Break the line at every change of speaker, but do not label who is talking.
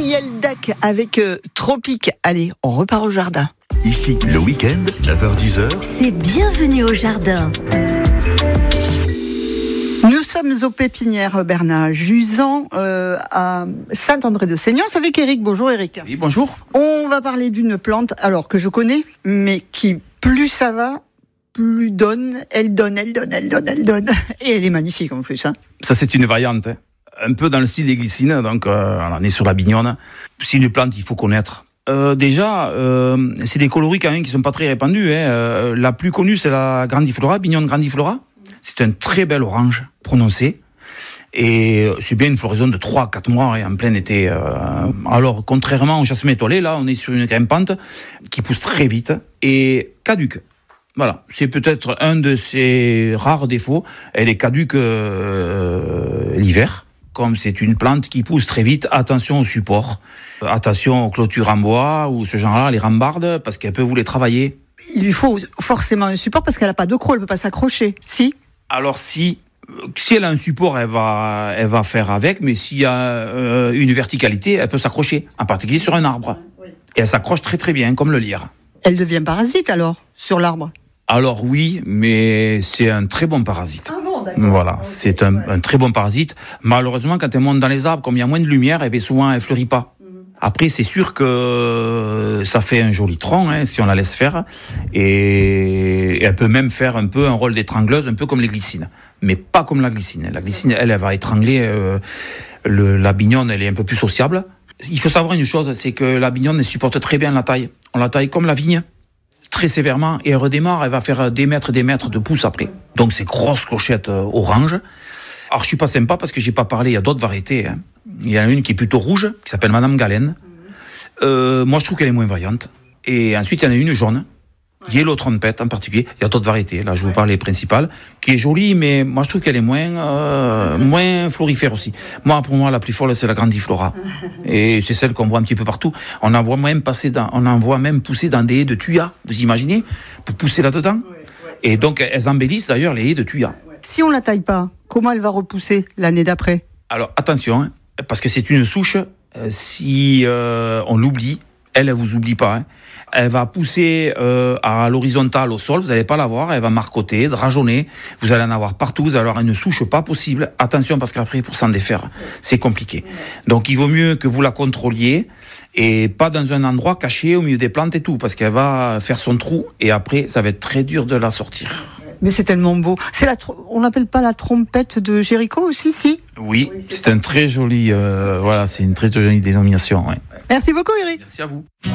Gabriel Dac avec Tropique. Allez, on repart au jardin.
Ici, le week-end, 9h-10h.
C'est Bienvenue au jardin.
Nous sommes aux pépinières Bernard Jusant à Saint-André-de-Seignance avec Eric. Bonjour Eric.
Oui, bonjour.
On va parler d'une plante alors que je connais, mais qui plus ça va, plus elle donne. Et elle est magnifique en plus. Hein.
Ça, c'est une variante, un peu dans le style des glycines, donc on est sur la bignone. C'est une plante qu'il faut connaître. Déjà, c'est des coloris quand même qui sont pas très répandus. La plus connue, c'est la grandiflora, bignone grandiflora. C'est un très bel orange prononcé. Et c'est bien une floraison de 3-4 mois en plein été. Alors, contrairement au jasmin étoilé, là, on est sur une grimpante qui pousse très vite et caduque. Voilà, c'est peut-être un de ses rares défauts. Elle est caduque l'hiver. Comme c'est une plante qui pousse très vite, attention au support. Attention aux clôtures en bois ou ce genre-là, les rambardes, parce qu'elle peut vous les travailler.
Il lui faut forcément un support parce qu'elle n'a pas de croc, elle ne peut pas s'accrocher. Si ?
Alors si elle a un support, elle va faire avec, mais s'il y a une verticalité, elle peut s'accrocher, en particulier sur un arbre. Oui. Et elle s'accroche très très bien, comme le lyre.
Elle devient parasite alors, sur l'arbre ?
Alors oui, mais c'est un très bon parasite.
Ah bon, d'accord.
Voilà, okay. C'est un très bon parasite. Malheureusement, quand elle monte dans les arbres, comme il y a moins de lumière, eh bien souvent elle fleurit pas. Après, c'est sûr que ça fait un joli tronc si on la laisse faire, et elle peut même faire un peu un rôle d'étrangleuse, un peu comme les glycines, mais pas comme la glycine. La glycine, elle va étrangler. La bignone, elle est un peu plus sociable. Il faut savoir une chose, c'est que la bignone, elle supporte très bien la taille. On la taille comme la vigne, très sévèrement, et elle redémarre, elle va faire des mètres de pousses après. Donc ces grosses clochettes orange. Alors je suis pas sympa parce que j'ai pas parlé, il y a d'autres variétés. Il y en a une qui est plutôt rouge, qui s'appelle Madame Galen. Moi je trouve qu'elle est moins vaillante. Et ensuite il y en a une jaune, Yellow Trompette en particulier. Il y a d'autres variétés, là je vous parle les principales, qui est jolie, mais moi je trouve qu'elle est moins florifère aussi. Moi, pour moi, la plus folle, c'est la grandiflora. Et c'est celle qu'on voit un petit peu partout. On en voit même pousser dans des haies de thuya, vous imaginez, pour pousser là-dedans. Et donc elles embellissent d'ailleurs les haies de thuya.
Si on la taille pas, comment elle va repousser l'année d'après ?
Alors attention, parce que c'est une souche, si on l'oublie, elle vous oublie pas. Elle va pousser à l'horizontale au sol, vous n'allez pas la voir, elle va marcoter, drageonner, vous allez en avoir partout, vous allez avoir une souche pas possible. Attention, parce qu'après, pour s'en défaire, c'est compliqué. Donc il vaut mieux que vous la contrôliez, et pas dans un endroit caché au milieu des plantes et tout, parce qu'elle va faire son trou, et après, ça va être très dur de la sortir.
Mais c'est tellement beau. On n'appelle pas la trompette de Jéricho aussi, si ?
Oui, c'est un très joli, c'est une très jolie dénomination. Ouais.
Merci beaucoup, Eric.
Merci à vous.